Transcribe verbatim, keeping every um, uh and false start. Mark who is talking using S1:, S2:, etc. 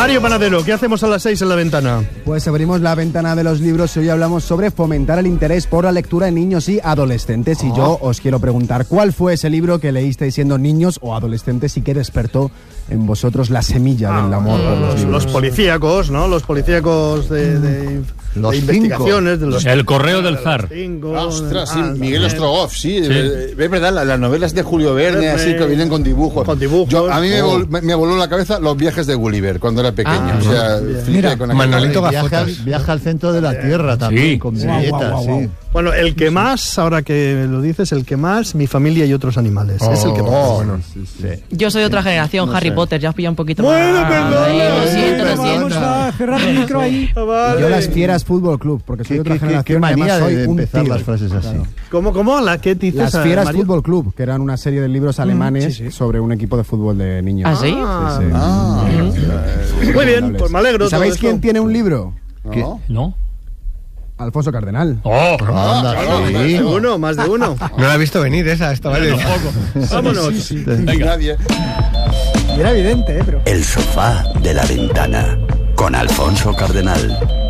S1: Mario Panadero, ¿qué hacemos a las seis en la ventana?
S2: Pues abrimos la ventana de los libros y hoy hablamos sobre fomentar el interés por la lectura en niños y adolescentes. Oh. Y yo os quiero preguntar, ¿cuál fue ese libro que leísteis siendo niños o adolescentes y que despertó en vosotros la semilla ah, del amor por los libros?
S1: Los policíacos, ¿no? Los policíacos de, de,
S3: los
S1: de investigaciones. De los
S4: el correo del zar.
S3: Cinco, Ostras, sí, ah, Miguel Ostrogoff, sí. sí. Es verdad, las, las novelas de Julio Verne, así que vienen con dibujos.
S1: Con dibujos.
S3: Yo, a mí me, vol, me, me voló la cabeza Los viajes de Gulliver cuando era pequeño. Ah, o sea,
S5: mira,
S3: con
S5: Manolito viaja, viaja al centro de la Tierra también, sí, con viñetas, wow, wow, wow.
S1: sí. Bueno, el que más, ahora que lo dices, el que más, Mi familia y otros animales. Oh, es el que más. Oh, bueno, sí,
S6: sí. Yo soy otra generación, no Harry sé. Potter, ya os pilla un poquito
S1: bueno,
S6: más.
S1: Bueno, perdón.
S6: Lo siento, lo siento.
S2: A cerrar el micro ahí. Vale. Yo las Fieras Fútbol Club, porque soy otra
S5: ¿Qué,
S2: generación.
S5: Qué manía
S2: soy
S5: de
S2: un
S5: empezar
S2: tigre.
S5: Las frases así.
S1: Claro. ¿Cómo, cómo? ¿La qué dices?
S2: Las Fieras
S1: Mario?
S2: Fútbol Club, que eran una serie de libros alemanes mm, sí, sí. sobre un equipo de fútbol de niños.
S6: ¿Ah, sí?
S2: sí, sí.
S3: Ah,
S1: sí. Muy bien, pues me alegro.
S2: ¿Sabéis quién tiene un libro?
S4: ¿No? ¿No?
S2: Alfonso Cardenal.
S4: ¡Oh!
S3: Anda,
S1: claro,
S3: sí.
S1: Más de uno, más de uno.
S5: No la he visto venir esa, esta vale.
S1: Vámonos.
S3: Sí, sí, sí. Nadie.
S2: Era evidente, ¿eh? Pero...
S7: El sofá de la ventana con Alfonso Cardenal.